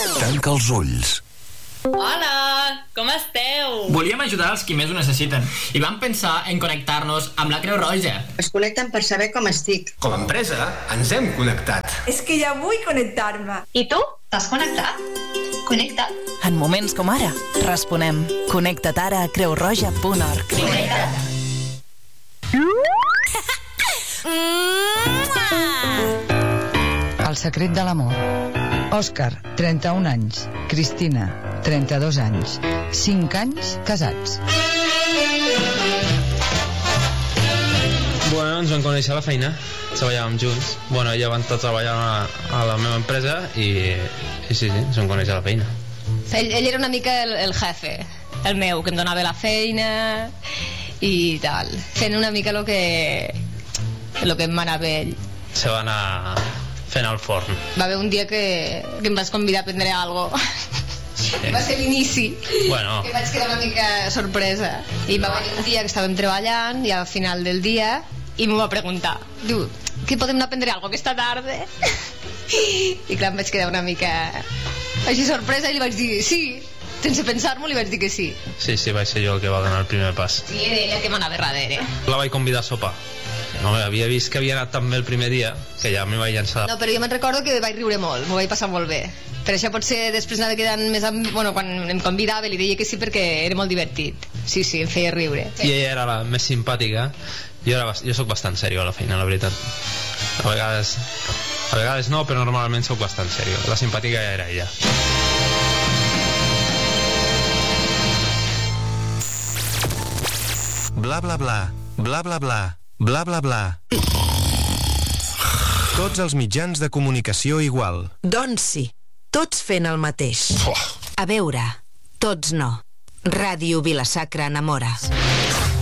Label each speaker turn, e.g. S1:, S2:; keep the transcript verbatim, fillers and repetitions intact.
S1: Tanca els ulls.
S2: Hola, com esteu?
S3: Volíem ajudar els qui més ho necessiten i vam pensar en connectar-nos amb la Creu Roja.
S4: Es connecten per saber com estic.
S5: Com a empresa, ens hem connectat.
S6: És que ja vull connectar-me.
S2: I tu? T'has connectat? Connecta't.
S7: En moments com ara, responem. Connecta't ara a creu roja punt org.
S2: Connecta't.
S8: El secret de l'amor. Òscar, trenta-un anys. Cristina, trenta-dos anys. cinc anys casats.
S9: Bueno, ens vam conèixer a la feina. Treballàvem junts. Bueno, ella va entrar a treballar a, a la meva empresa i, i sí, sí, ens vam conèixer a la feina.
S10: Ell, ell era una mica el, el jefe, el meu, que em donava la feina i tal. Fent una mica el que, el que em manava ell.
S9: Se va anar fent al forn.
S10: Va haver un dia que, que em vas convidar a prendre algo. Sí. Va ser l'inici.
S9: Bueno.
S10: Que vaig quedar una mica sorpresa. I va venir un dia que estàvem treballant i al final del dia i m'ho va preguntar. Diu, que podem anar a prendre algo aquesta tarda? I clar, em vaig quedar una mica així sorpresa i li vaig dir sí. Sense pensar-m'ho li vaig dir que sí.
S9: Sí, sí, vaig ser jo el que va donar el primer pas.
S10: Sí, era ella que m'anava darrere.
S9: La vaig convidar a sopar. No, havia vist que havia anat tan bé el primer dia que ja m'hi vaig llançar.
S10: No, però jo me'n recordo que vaig riure molt, m'ho vaig passar molt bé. Per això potser després anava quedant més amb... Bueno, quan em convidava li deia que sí perquè era molt divertit. Sí, sí, em feia riure.
S9: I ella era la més simpàtica. Jo, era, jo soc bastant seriós a la feina, la veritat. A vegades, a vegades no, però normalment soc bastant seriós. La simpàtica era ella.
S1: Bla bla bla, bla bla bla, bla bla bla. Tots els mitjans de comunicació igual.
S11: Doncs sí, tots fent el mateix. A veure, tots no. Ràdio Vila-sacra enamora.